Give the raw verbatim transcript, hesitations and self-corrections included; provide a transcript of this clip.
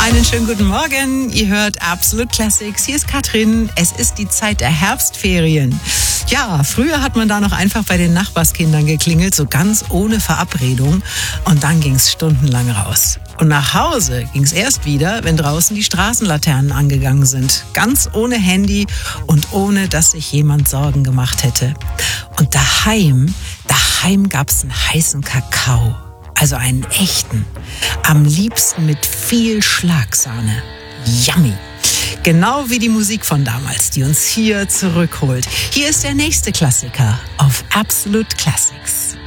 Einen schönen guten Morgen. Ihr hört Absolute Classics. Hier ist Katrin. Es ist die Zeit der Herbstferien. Ja, früher hat man da noch einfach bei den Nachbarskindern geklingelt, so ganz ohne Verabredung. Und dann ging's stundenlang raus. Und nach Hause ging's erst wieder, wenn draußen die Straßenlaternen angegangen sind. Ganz ohne Handy und ohne, dass sich jemand Sorgen gemacht hätte. Und daheim, daheim gab's einen heißen Kakao. Also einen echten. Am liebsten mit viel Schlagsahne. Yummy. Genau wie die Musik von damals, die uns hier zurückholt. Hier ist der nächste Klassiker auf Absolute Classics.